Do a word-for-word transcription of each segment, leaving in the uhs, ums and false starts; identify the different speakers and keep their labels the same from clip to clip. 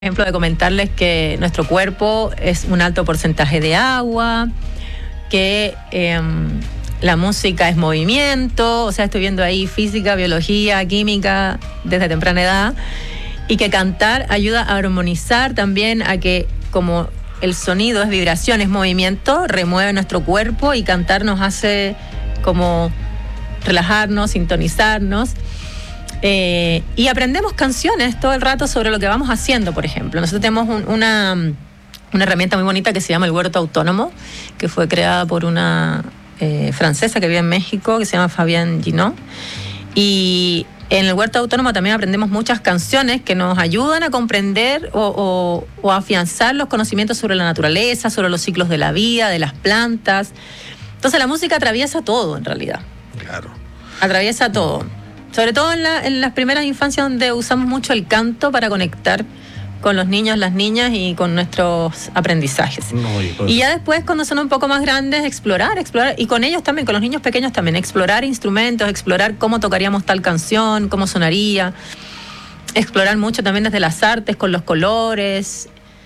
Speaker 1: ejemplo, de comentarles que nuestro cuerpo es un alto porcentaje de agua, que eh, la música es movimiento, o sea, estoy viendo ahí física, biología, química desde temprana edad, y que cantar ayuda a armonizar también, a que como el sonido es vibración, es movimiento, remueve nuestro cuerpo, y cantar nos hace como relajarnos, sintonizarnos. Eh, y aprendemos canciones todo el rato sobre lo que vamos haciendo, por ejemplo. Nosotros tenemos un, una, una herramienta muy bonita que se llama el Huerto Autónomo, que fue creada por una eh, francesa que vive en México, que se llama Fabienne Ginot. Y en el Huerto Autónomo también aprendemos muchas canciones que nos ayudan a comprender o, o, o a afianzar los conocimientos sobre la naturaleza, sobre los ciclos de la vida, de las plantas. Entonces la música atraviesa todo, en realidad.
Speaker 2: Claro.
Speaker 1: Atraviesa todo. Sobre todo en, la, en las primeras infancias, donde usamos mucho el canto para conectar con los niños, las niñas y con nuestros aprendizajes. No, y, pues... y ya después, cuando son un poco más grandes, explorar, explorar, y con ellos también, con los niños pequeños también, explorar instrumentos, explorar cómo tocaríamos tal canción, cómo sonaría, explorar mucho también desde las artes, con los colores,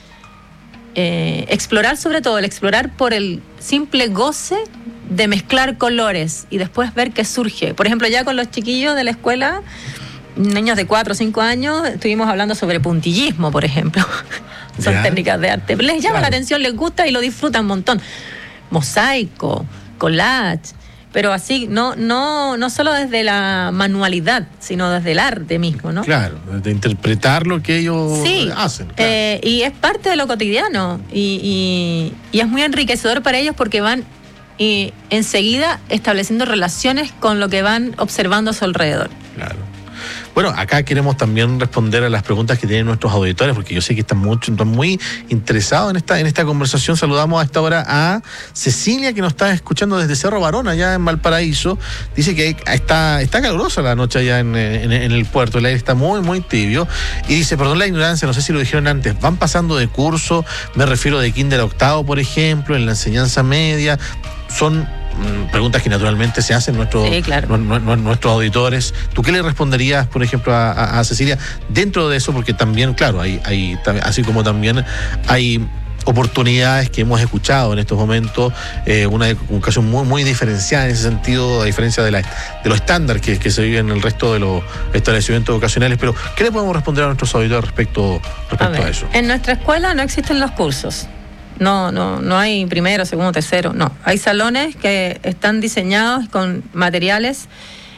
Speaker 1: eh, explorar sobre todo, el explorar por el simple goce de mezclar colores y después ver qué surge. Por ejemplo, ya con los chiquillos de la escuela, niños de cuatro o cinco años, estuvimos hablando sobre puntillismo, por ejemplo. Son yeah. técnicas de arte. Les llama claro. la atención, les gusta y lo disfrutan un montón. Mosaico, collage, pero así, no, no, no solo desde la manualidad, sino desde el arte mismo, ¿no?
Speaker 2: Claro, de interpretar lo que ellos
Speaker 1: sí,
Speaker 2: hacen. Claro.
Speaker 1: Eh, y es parte de lo cotidiano y, y, y es muy enriquecedor para ellos, porque van y enseguida estableciendo relaciones con lo que van observando a su alrededor.
Speaker 2: Claro. Bueno, acá queremos también responder a las preguntas que tienen nuestros auditores, porque yo sé que están, mucho, están muy interesados en esta, en esta conversación. Saludamos a esta hora a Cecilia, que nos está escuchando desde Cerro Barón, allá en Valparaíso. Dice que está, está calurosa la noche allá en, en, en el puerto, el aire está muy, muy tibio. Y dice, perdón la ignorancia, no sé si lo dijeron antes, van pasando de curso, me refiero de kinder a octavo, por ejemplo, en la enseñanza media. Son preguntas que naturalmente se hacen nuestros,
Speaker 1: sí, claro.
Speaker 2: nu, nu, nuestros auditores. ¿Tú qué le responderías, por ejemplo, a, a, a Cecilia dentro de eso? Porque también, claro, hay, hay, así como también hay oportunidades que hemos escuchado en estos momentos, eh, una educación muy, muy diferenciada en ese sentido, a diferencia de, la, de lo estándar que, que se vive en el resto de los establecimientos educacionales. Pero, ¿qué le podemos responder a nuestros auditores respecto, respecto a, ver, a eso?
Speaker 1: En nuestra escuela no existen los cursos. No, no, no hay primero, segundo, tercero, no. Hay salones que están diseñados con materiales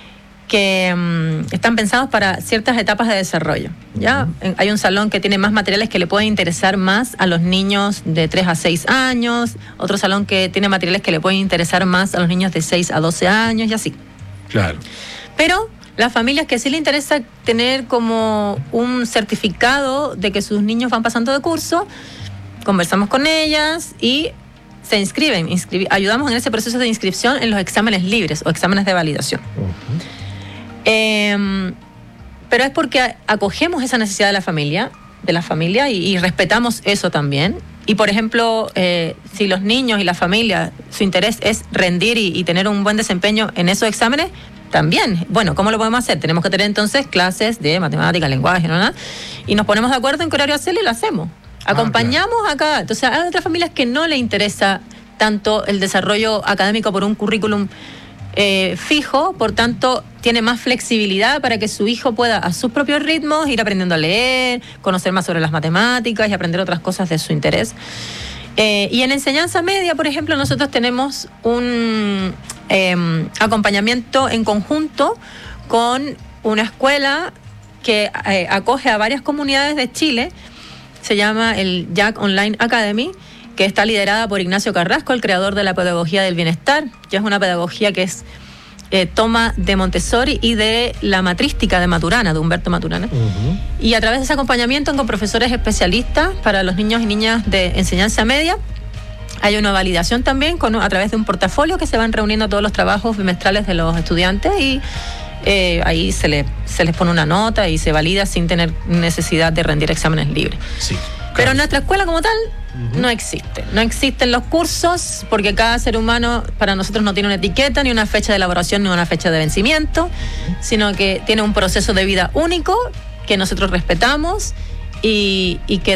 Speaker 1: que um, están pensados para ciertas etapas de desarrollo, ¿ya? Uh-huh. Hay un salón que tiene más materiales que le pueden interesar más a los niños de tres a seis años, otro salón que tiene materiales que le pueden interesar más a los niños de seis a doce años y así.
Speaker 2: Claro.
Speaker 1: Pero las familias que sí les interesa tener como un certificado de que sus niños van pasando de curso, conversamos con ellas y se inscriben, inscribi- ayudamos en ese proceso de inscripción en los exámenes libres o exámenes de validación. Uh-huh. Eh, pero es porque acogemos esa necesidad de la familia, de la familia y, y respetamos eso también. Y por ejemplo, eh, si los niños y la familia, su interés es rendir y, y tener un buen desempeño en esos exámenes, también. Bueno, ¿cómo lo podemos hacer? Tenemos que tener entonces clases de matemática, lenguaje, ¿no? Y nos ponemos de acuerdo en qué horario hacerlo y lo hacemos. Acompañamos ah, claro. acá. Entonces, hay otras familias que no les interesa tanto el desarrollo académico por un currículum eh, fijo, por tanto, tiene más flexibilidad para que su hijo pueda, a sus propios ritmos, ir aprendiendo a leer, conocer más sobre las matemáticas y aprender otras cosas de su interés. Eh, y en enseñanza media, por ejemplo, nosotros tenemos un eh, acompañamiento en conjunto con una escuela que eh, acoge a varias comunidades de Chile. Se llama el Jack Online Academy, que está liderada por Ignacio Carrasco, el creador de la pedagogía del bienestar, que es una pedagogía que es eh, toma de Montessori y de la matrística de Maturana, de Humberto Maturana. Uh-huh. Y a través de ese acompañamiento con profesores especialistas para los niños y niñas de enseñanza media, hay una validación también con, a través de un portafolio que se van reuniendo todos los trabajos bimestrales de los estudiantes y Eh, ahí se, le, se les pone una nota y se valida sin tener necesidad de rendir exámenes libres.
Speaker 2: Sí, claro.
Speaker 1: Pero en nuestra escuela como tal uh-huh. no existe. No existen los cursos porque cada ser humano para nosotros no tiene una etiqueta, ni una fecha de elaboración, ni una fecha de vencimiento, uh-huh. sino que tiene un proceso de vida único que nosotros respetamos y, y que